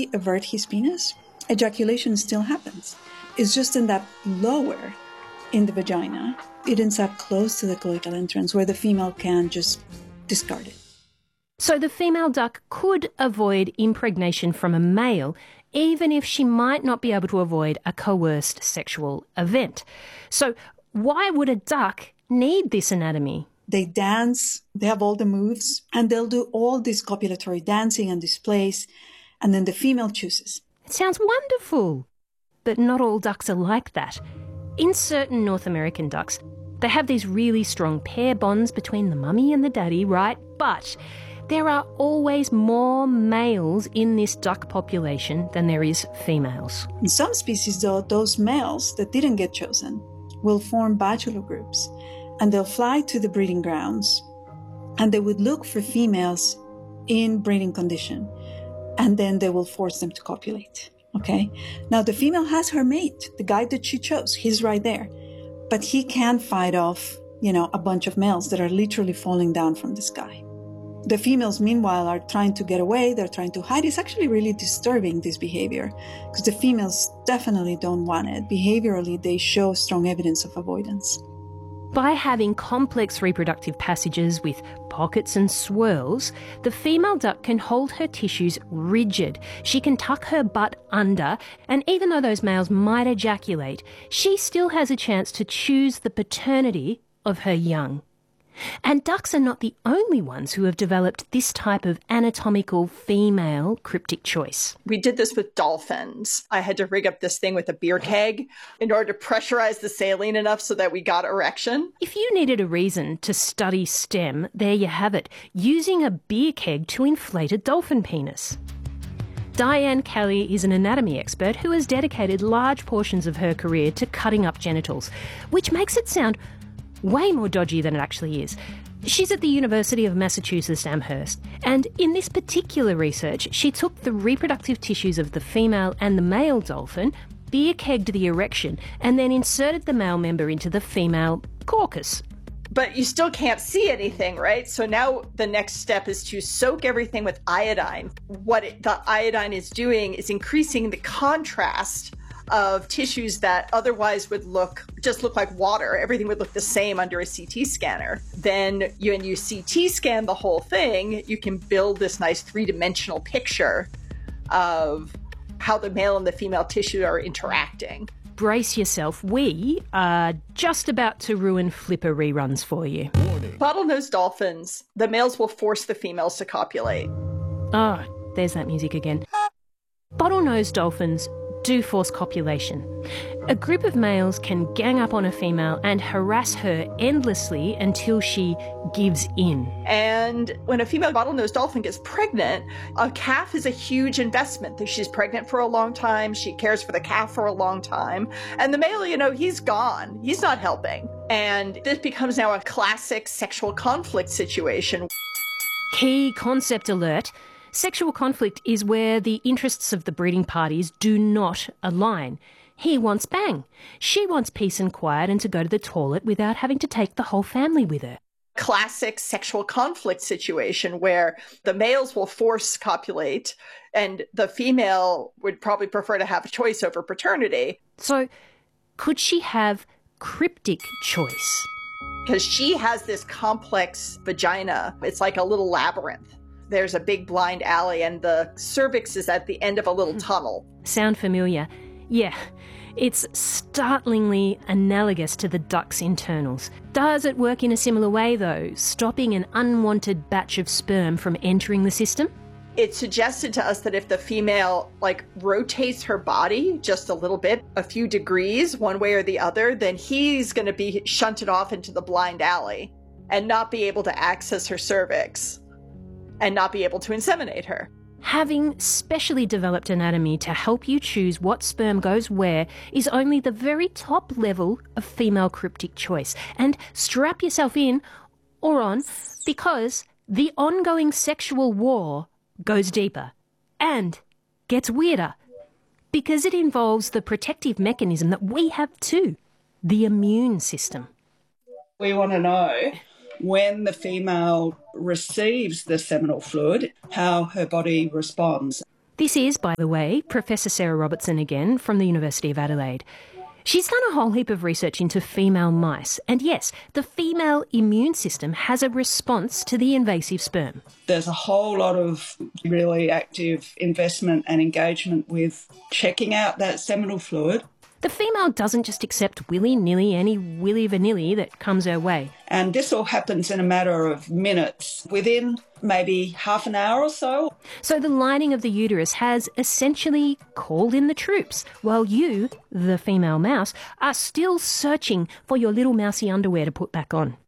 we avert his penis, ejaculation still happens. It's just in that lower in the vagina, it ends up close to the coital entrance where the female can just discard it. So the female duck could avoid impregnation from a male, even if she might not be able to avoid a coerced sexual event. So why would a duck need this anatomy? They dance, they have all the moves, and they'll do all this copulatory dancing and displays, and then the female chooses. It sounds wonderful. But not all ducks are like that. In certain North American ducks, they have these really strong pair bonds between the mummy and the daddy, right? But there are always more males in this duck population than there is females. In some species, though, those males that didn't get chosen will form bachelor groups, and they'll fly to the breeding grounds, and they would look for females in breeding condition, and then they will force them to copulate. Okay? Now, the female has her mate, the guy that she chose. He's right there. But he can't fight off, a bunch of males that are literally falling down from the sky. The females, meanwhile, are trying to get away. They're trying to hide. It's actually really disturbing, this behavior, because the females definitely don't want it. Behaviorally, they show strong evidence of avoidance. By having complex reproductive passages with pockets and swirls, the female duck can hold her tissues rigid. She can tuck her butt under, and even though those males might ejaculate, she still has a chance to choose the paternity of her young. And ducks are not the only ones who have developed this type of anatomical female cryptic choice. We did this with dolphins. I had to rig up this thing with a beer keg in order to pressurize the saline enough so that we got erection. If you needed a reason to study STEM, there you have it, using a beer keg to inflate a dolphin penis. Diane Kelly is an anatomy expert who has dedicated large portions of her career to cutting up genitals, which makes it sound way more dodgy than it actually is. She's at the University of Massachusetts Amherst, and in this particular research, she took the reproductive tissues of the female and the male dolphin, beer-kegged the erection, and then inserted the male member into the female caucus. But you still can't see anything, right? So now the next step is to soak everything with iodine. The iodine is doing is increasing the contrast of tissues that otherwise would look like water. Everything would look the same under a CT scanner. Then when you CT scan the whole thing, you can build this nice three-dimensional picture of how the male and the female tissue are interacting. Brace yourself. We are just about to ruin Flipper reruns for you. Bottlenose dolphins, the males will force the females to copulate. Oh, there's that music again. Bottlenose dolphins do force copulation. A group of males can gang up on a female and harass her endlessly until she gives in. And when a female bottlenose dolphin gets pregnant, a calf is a huge investment. She's pregnant for a long time. She cares for the calf for a long time. And the male, he's gone. He's not helping. And this becomes now a classic sexual conflict situation. Key concept alert. Sexual conflict is where the interests of the breeding parties do not align. He wants bang. She wants peace and quiet and to go to the toilet without having to take the whole family with her. Classic sexual conflict situation where the males will force copulate and the female would probably prefer to have a choice over paternity. So could she have cryptic choice? Because she has this complex vagina. It's like a little labyrinth. There's a big blind alley and the cervix is at the end of a little tunnel. Sound familiar? Yeah, it's startlingly analogous to the duck's internals. Does it work in a similar way though, stopping an unwanted batch of sperm from entering the system? It suggested to us that if the female rotates her body just a little bit, a few degrees one way or the other, then he's going to be shunted off into the blind alley and not be able to access her cervix and not be able to inseminate her. Having specially developed anatomy to help you choose what sperm goes where is only the very top level of female cryptic choice. And strap yourself in or on, because the ongoing sexual war goes deeper and gets weirder, because it involves the protective mechanism that we have too, the immune system. We want to know, when the female receives the seminal fluid, how her body responds. This is, by the way, Professor Sarah Robertson again from the University of Adelaide. She's done a whole heap of research into female mice, and yes, the female immune system has a response to the invasive sperm. There's a whole lot of really active investment and engagement with checking out that seminal fluid. The female doesn't just accept willy-nilly any willy-vanilly that comes her way. And this all happens in a matter of minutes, within maybe half an hour or so. So the lining of the uterus has essentially called in the troops, while you, the female mouse, are still searching for your little mousy underwear to put back on.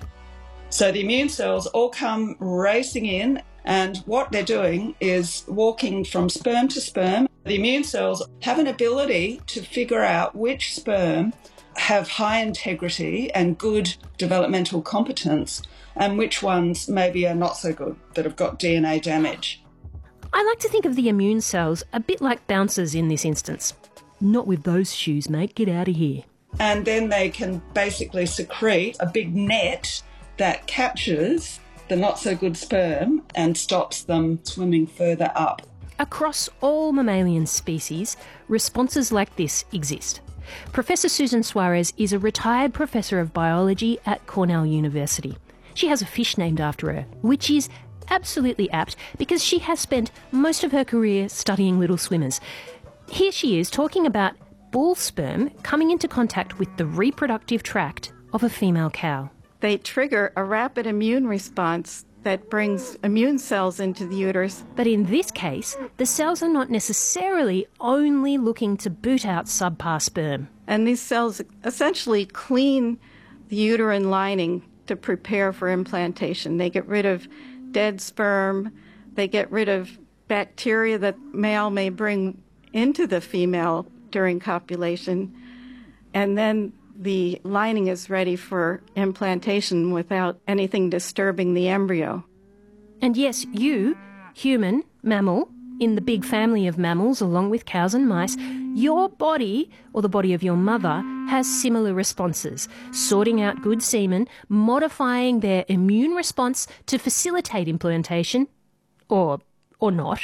So the immune cells all come racing in, and what they're doing is walking from sperm to sperm. The immune cells have an ability to figure out which sperm have high integrity and good developmental competence and which ones maybe are not so good, that have got DNA damage. I like to think of the immune cells a bit like bouncers in this instance. Not with those shoes, mate. Get out of here. And then they can basically secrete a big net that captures the not-so-good sperm and stops them swimming further up. Across all mammalian species, responses like this exist. Professor Susan Suarez is a retired professor of biology at Cornell University. She has a fish named after her, which is absolutely apt because she has spent most of her career studying little swimmers. Here she is talking about bull sperm coming into contact with the reproductive tract of a female cow. They trigger a rapid immune response that brings immune cells into the uterus. But in this case, the cells are not necessarily only looking to boot out subpar sperm. And these cells essentially clean the uterine lining to prepare for implantation. They get rid of dead sperm. They get rid of bacteria that male may bring into the female during copulation. And then the lining is ready for implantation without anything disturbing the embryo. And yes, you, human, mammal, in the big family of mammals along with cows and mice, your body, or the body of your mother, has similar responses, sorting out good semen, modifying their immune response to facilitate implantation, or not.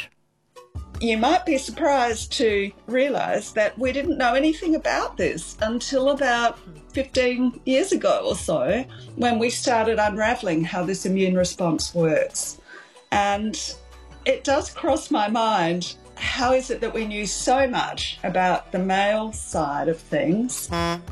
You might be surprised to realise that we didn't know anything about this until about 15 years ago or so, when we started unravelling how this immune response works. And it does cross my mind, how is it that we knew so much about the male side of things?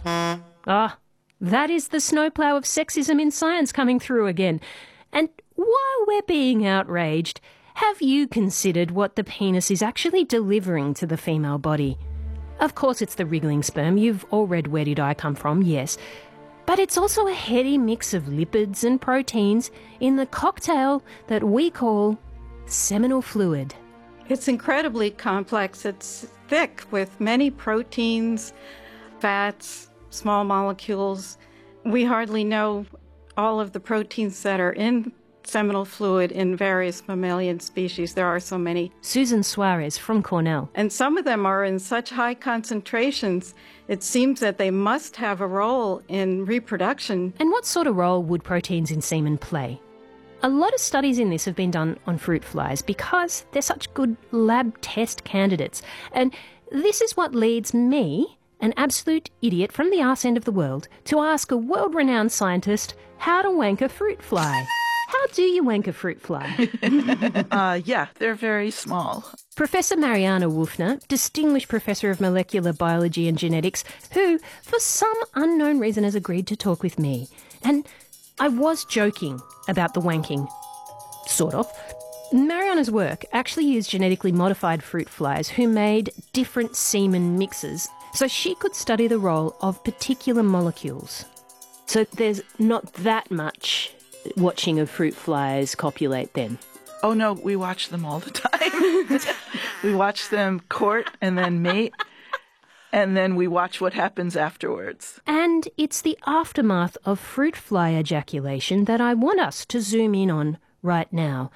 Ah, that is the snowplow of sexism in science coming through again. And while we're being outraged, have you considered what the penis is actually delivering to the female body? Of course it's the wriggling sperm. You've all read Where Did I Come From, yes. But it's also a heady mix of lipids and proteins in the cocktail that we call seminal fluid. It's incredibly complex. It's thick with many proteins, fats, small molecules. We hardly know all of the proteins that are in seminal fluid in various mammalian species. There are so many. Susan Suarez from Cornell. And some of them are in such high concentrations, it seems that they must have a role in reproduction. And what sort of role would proteins in semen play? A lot of studies in this have been done on fruit flies because they're such good lab test candidates. And this is what leads me, an absolute idiot from the arse end of the world, to ask a world-renowned scientist how to wank a fruit fly. How do you wank a fruit fly? Yeah, they're very small. Professor Mariana Wolfner, Distinguished Professor of Molecular Biology and Genetics, who, for some unknown reason, has agreed to talk with me. And I was joking about the wanking. Sort of. Mariana's work actually used genetically modified fruit flies who made different semen mixes so she could study the role of particular molecules. So there's not that much watching of fruit flies copulate then. Oh no, we watch them all the time. We watch them court and then mate, and then we watch what happens afterwards. And it's the aftermath of fruit fly ejaculation that I want us to zoom in on right now.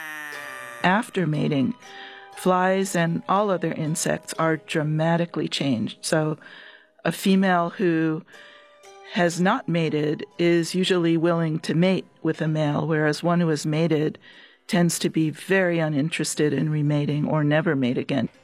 After mating, flies and all other insects are dramatically changed. So a female who has not mated is usually willing to mate with a male, whereas one who has mated tends to be very uninterested in remating or never mate again.